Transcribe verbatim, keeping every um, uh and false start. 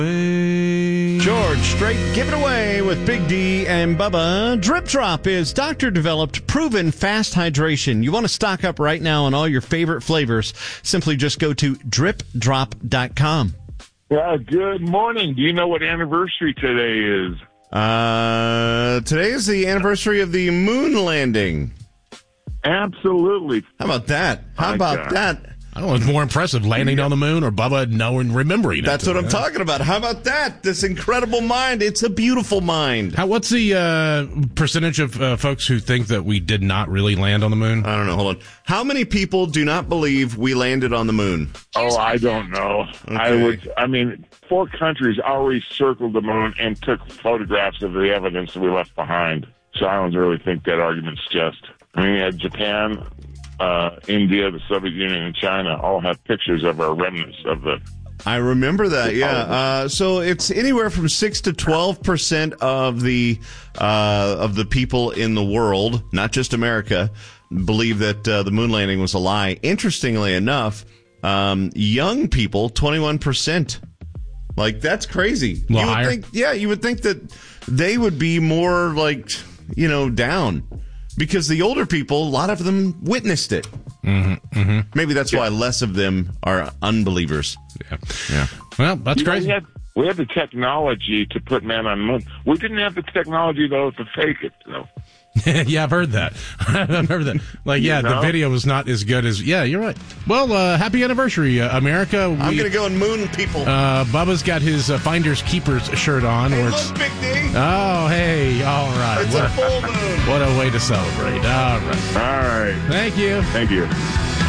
George Strait, give it away with Big D and Bubba. Drip Drop is doctor-developed, proven fast hydration. You want to stock up right now on all your favorite flavors. Simply just go to drip drop dot com. Yeah, good morning. Do you know what anniversary today is? Uh, today is the anniversary of the moon landing. Absolutely. How about that? How My about God. that? I don't know what's more impressive, landing on the moon or Bubba knowing, remembering That's it. what I'm talking about. How about that? This incredible mind. It's a beautiful mind. How, what's the uh, percentage of uh, folks who think that we did not really land on the moon? I don't know. Hold on. How many people do not believe we landed on the moon? Oh, I don't know. Okay. I would. I mean, four countries already circled the moon and took photographs of the evidence that we left behind. So I don't really think that argument's just. I mean, you had Japan, uh, India, the Soviet Union, and China all have pictures of our remnants of the. I remember that, yeah. Uh, so it's anywhere from six to twelve percent of the uh, of the people in the world, not just America, believe that uh, the moon landing was a lie. Interestingly enough, um, young people, twenty-one percent. Like, that's crazy. A little You would higher? think, yeah, you would think that they would be more, like, you know, down. Because the older people, a lot of them witnessed it. Mm-hmm, mm-hmm. Maybe that's why less of them are unbelievers. Yeah. Yeah. Well, that's You know, crazy. we, had, we had the technology to put man on the moon. We didn't have the technology, though, to fake it, though. Yeah, I've heard that. I've heard that. Like, yeah, You the know? video was not as good as. Yeah, you're right. Well, uh, happy anniversary, uh, America. We, I'm going to go and moon people. Uh, Bubba's got his uh, Finders Keepers shirt on. Hey, where it's, look, Big D. oh, hey, all right. It's What a a, full moon. what a way to celebrate. All right. All right. Thank you. Thank you.